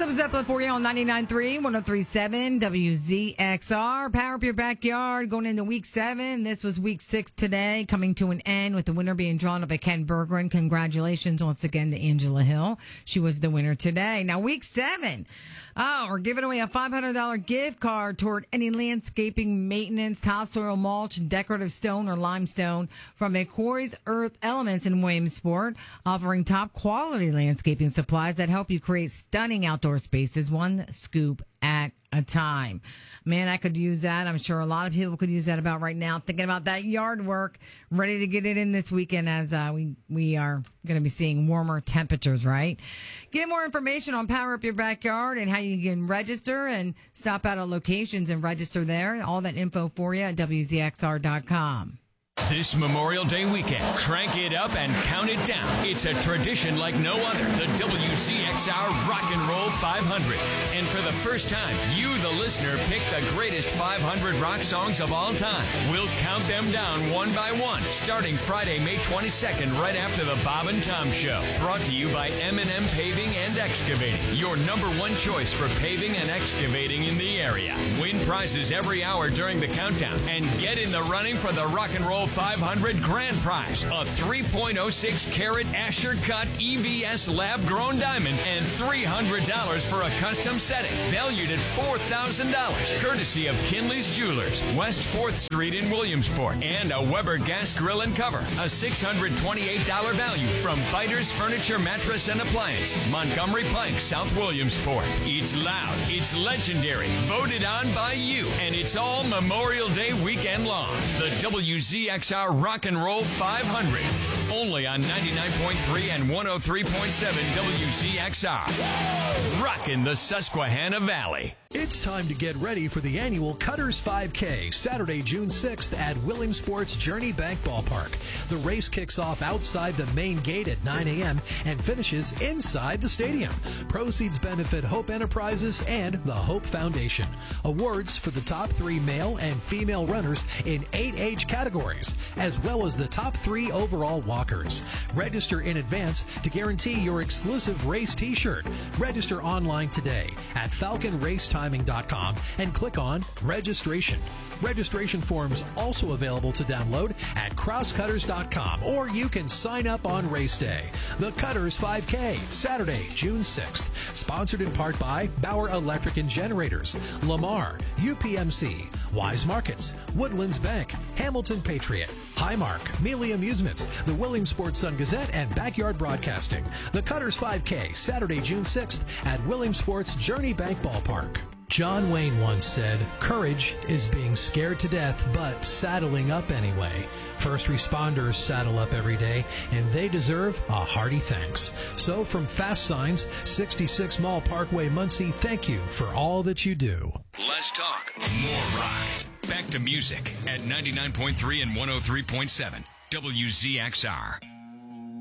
Some Zeppelin for you on 99.3, 103.7 WZXR. Power up your backyard going into week 7. This was week 6 today, coming to an end with the winner being drawn up by Ken Bergeron. Congratulations once again to Angela Hill. She was the winner today. Now, week 7. Oh, we're giving away a $500 gift card toward any landscaping maintenance, topsoil mulch, decorative stone or limestone from McCoy's Earth Elements in Williamsport, offering top quality landscaping supplies that help you create stunning outdoor spaces, one scoop at a time. Man, I could use that. I'm sure a lot of people could use that about right now, thinking about that yard work, ready to get it in this weekend as we are going to be seeing warmer temperatures, right? Get more information on Power Up Your Backyard and how you can register and stop out at locations and register there. All that info for you at WZXR.com. This Memorial Day weekend, crank it up and count it down. It's a tradition like no other, the WZXR Rock and Roll 500. And for the first time, you, the listener, pick the greatest 500 rock songs of all time. We'll count them down one by one, starting Friday, May 22nd, right after the Bob and Tom Show. Brought to you by M&M Paving and Excavating, your #1 choice for paving and excavating in the area. Win prizes every hour during the countdown and get in the running for the Rock and Roll 500 grand prize, a 3.06 carat Asher Cut EVS lab grown diamond, and $300 for a custom setting valued at $4,000, courtesy of Kinley's Jewelers, West 4th Street in Williamsport, and a Weber gas grill and cover, a $628 value from Biters Furniture, Mattress and Appliance, Montgomery Pike, South Williamsport. It's loud, it's legendary, voted on by you, and it's all Memorial Day weekend long. The WZXR Rock and Roll 500. Only on 99.3 and 103.7 WZXR. Rockin' the Susquehanna Valley. It's time to get ready for the annual Cutters 5K, Saturday, June 6th at Williamsport's Journey Bank Ballpark. The race kicks off outside the main gate at 9 a.m. and finishes inside the stadium. Proceeds benefit Hope Enterprises and the Hope Foundation. Awards for the top 3 male and female runners in 8 age categories, as well as the top 3 overall walkers. Register in advance to guarantee your exclusive race t-shirt. Register online today at FalconRacetime.com and click on Registration. Registration forms also available to download at crosscutters.com, or you can sign up on race day. The Cutters 5K, Saturday, June 6th. Sponsored in part by Bauer Electric and Generators, Lamar, UPMC, Wise Markets, Woodlands Bank, Hamilton Patriot, Highmark, Mealy Amusements, the Williamsport Sun-Gazette, and Backyard Broadcasting. The Cutters 5K, Saturday, June 6th at Williamsport's Journey Bank Ballpark. John Wayne once said, "Courage is being scared to death, but saddling up anyway." First responders saddle up every day, and they deserve a hearty thanks. So from Fast Signs, 66 Mall Parkway, Muncie, thank you for all that you do. Less talk, more rock. Back to music at 99.3 and 103.7 WZXR.